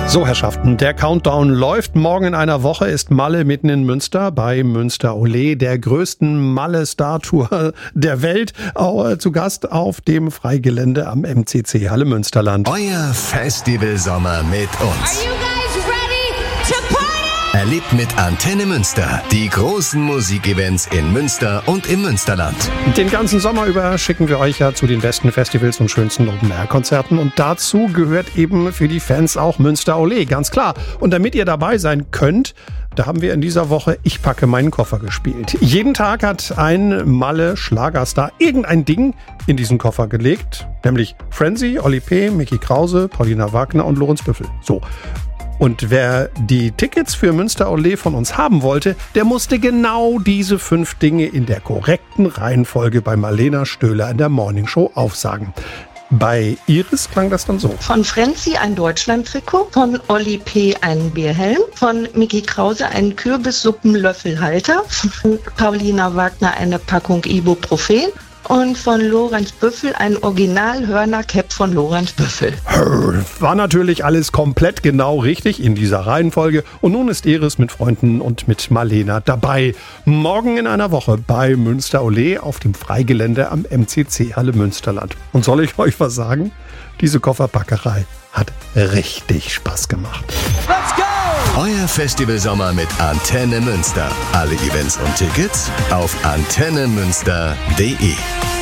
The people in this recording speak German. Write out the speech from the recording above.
So, Herrschaften, der Countdown läuft. Morgen in einer Woche ist Malle mitten in Münster bei Münster Olé, der größten Malle-Star-Tour der Welt, auch zu Gast auf dem Freigelände am MCC Halle Münsterland. Euer Festivalsommer mit uns. Erlebt mit Antenne Münster die großen Musikevents in Münster und im Münsterland. Den ganzen Sommer über schicken wir euch ja zu den besten Festivals und schönsten Open-Air-Konzerten. Und dazu gehört eben für die Fans auch Münster Olé, ganz klar. Und damit ihr dabei sein könnt, da haben wir in dieser Woche Ich packe meinen Koffer gespielt. Jeden Tag hat ein Malle-Schlagerstar irgendein Ding in diesen Koffer gelegt. Nämlich Frenzy, Oli P., Micky Krause, Paulina Wagner und Lorenz Büffel. So. Und wer die Tickets für Münster Olé von uns haben wollte, der musste genau diese 5 Dinge in der korrekten Reihenfolge bei Marlena Stöhler in der Morningshow aufsagen. Bei Iris klang das dann so. Von Frenzy ein Deutschland-Trikot, von Oli P. einen Bierhelm, von Micky Krause einen Kürbissuppenlöffelhalter, von Paulina Wagner eine Packung Ibuprofen und von Lorenz Büffel ein Original-Hörner-Cap von Lorenz Büffel. War natürlich alles komplett genau richtig in dieser Reihenfolge. Und nun ist Iris mit Freunden und mit Marlena dabei. Morgen in einer Woche bei Münster Olé auf dem Freigelände am MCC Halle Münsterland. Und soll ich euch was sagen? Diese Kofferpackerei hat richtig Spaß gemacht. Let's go! Euer Festivalsommer mit Antenne Münster. Alle Events und Tickets auf antennemünster.de.